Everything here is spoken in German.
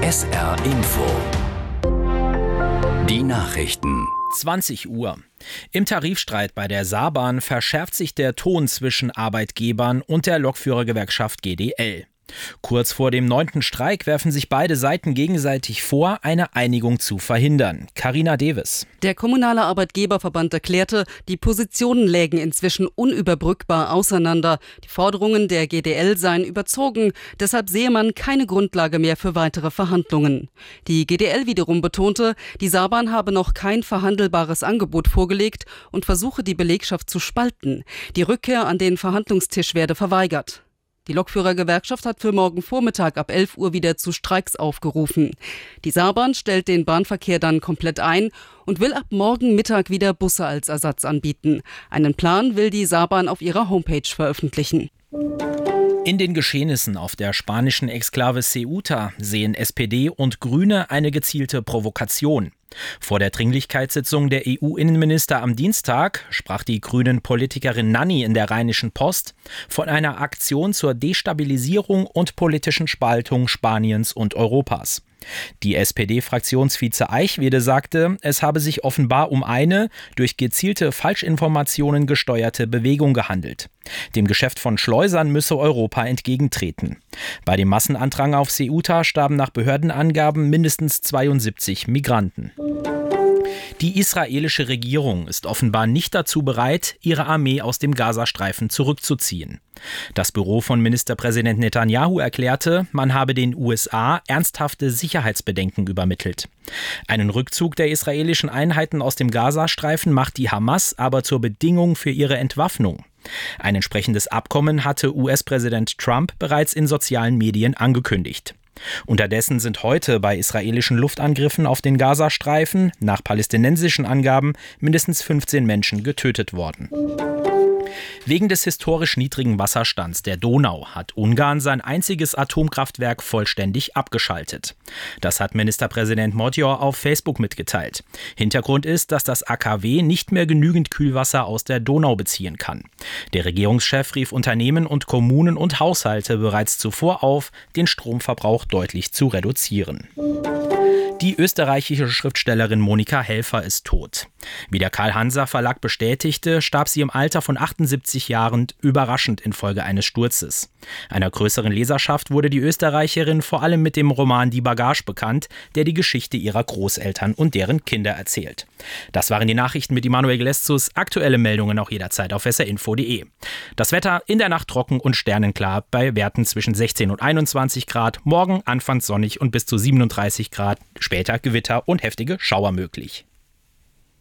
SR Info. Die Nachrichten. 20 Uhr. Im Tarifstreit bei der Saarbahn verschärft sich der Ton zwischen Arbeitgebern und der Lokführergewerkschaft GDL. Kurz vor dem 9. Streik werfen sich beide Seiten gegenseitig vor, eine Einigung zu verhindern. Carina Deves. Der kommunale Arbeitgeberverband erklärte, die Positionen lägen inzwischen unüberbrückbar auseinander. Die Forderungen der GDL seien überzogen, deshalb sehe man keine Grundlage mehr für weitere Verhandlungen. Die GDL wiederum betonte, die Saarbahn habe noch kein verhandelbares Angebot vorgelegt und versuche, die Belegschaft zu spalten. Die Rückkehr an den Verhandlungstisch werde verweigert. Die Lokführergewerkschaft hat für morgen Vormittag ab 11 Uhr wieder zu Streiks aufgerufen. Die Saarbahn stellt den Bahnverkehr dann komplett ein und will ab morgen Mittag wieder Busse als Ersatz anbieten. Einen Plan will die Saarbahn auf ihrer Homepage veröffentlichen. In den Geschehnissen auf der spanischen Exklave Ceuta sehen SPD und Grüne eine gezielte Provokation. Vor der Dringlichkeitssitzung der EU-Innenminister am Dienstag sprach die Grünen-Politikerin Nanni in der Rheinischen Post von einer Aktion zur Destabilisierung und politischen Spaltung Spaniens und Europas. Die SPD-Fraktionsvize Eichwede sagte, es habe sich offenbar um eine durch gezielte Falschinformationen gesteuerte Bewegung gehandelt. Dem Geschäft von Schleusern müsse Europa entgegentreten. Bei dem Massenandrang auf Ceuta starben nach Behördenangaben mindestens 72 Migranten. Die israelische Regierung ist offenbar nicht dazu bereit, ihre Armee aus dem Gazastreifen zurückzuziehen. Das Büro von Ministerpräsident Netanyahu erklärte, man habe den USA ernsthafte Sicherheitsbedenken übermittelt. Einen Rückzug der israelischen Einheiten aus dem Gazastreifen macht die Hamas aber zur Bedingung für ihre Entwaffnung. Ein entsprechendes Abkommen hatte US-Präsident Trump bereits in sozialen Medien angekündigt. Unterdessen sind heute bei israelischen Luftangriffen auf den Gazastreifen nach palästinensischen Angaben mindestens 15 Menschen getötet worden. Wegen des historisch niedrigen Wasserstands der Donau hat Ungarn sein einziges Atomkraftwerk vollständig abgeschaltet. Das hat Ministerpräsident Magyar auf Facebook mitgeteilt. Hintergrund ist, dass das AKW nicht mehr genügend Kühlwasser aus der Donau beziehen kann. Der Regierungschef rief Unternehmen und Kommunen und Haushalte bereits zuvor auf, den Stromverbrauch deutlich zu reduzieren. Die österreichische Schriftstellerin Monika Helfer ist tot. Wie der Karl-Hanser-Verlag bestätigte, starb sie im Alter von 78 Jahren überraschend infolge eines Sturzes. Einer größeren Leserschaft wurde die Österreicherin vor allem mit dem Roman Die Bagage bekannt, der die Geschichte ihrer Großeltern und deren Kinder erzählt. Das waren die Nachrichten mit Immanuel Gleszus. Aktuelle Meldungen auch jederzeit auf srinfo.de. Das Wetter in der Nacht trocken und sternenklar bei Werten zwischen 16 und 21 Grad. Morgen anfangs sonnig und bis zu 37 Grad. Später Gewitter und heftige Schauer möglich.